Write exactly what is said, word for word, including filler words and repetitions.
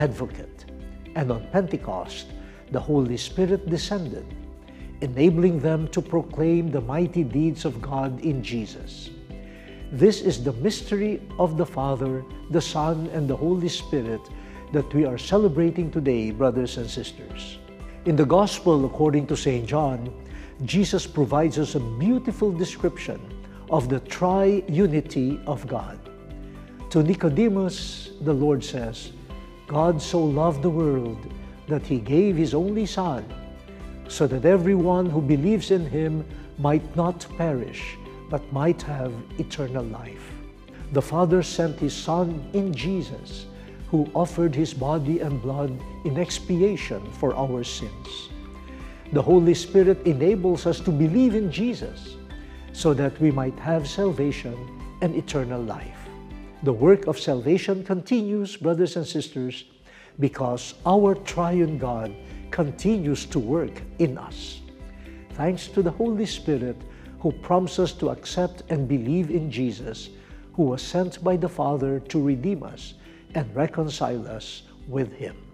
advocate. And on Pentecost, the Holy Spirit descended, enabling them to proclaim the mighty deeds of God in Jesus. This is the mystery of the Father, the Son, and the Holy Spirit that we are celebrating today, brothers and sisters. In the Gospel according to Saint John, Jesus provides us a beautiful description of the triunity of God. To Nicodemus, the Lord says, God so loved the world that He gave His only Son, so that everyone who believes in Him might not perish, but might have eternal life. The Father sent His Son in Jesus, who offered His body and blood in expiation for our sins. The Holy Spirit enables us to believe in Jesus, so that we might have salvation and eternal life. The work of salvation continues, brothers and sisters, because our triune God continues to work in us. Thanks to the Holy Spirit who prompts us to accept and believe in Jesus, who was sent by the Father to redeem us and reconcile us with Him.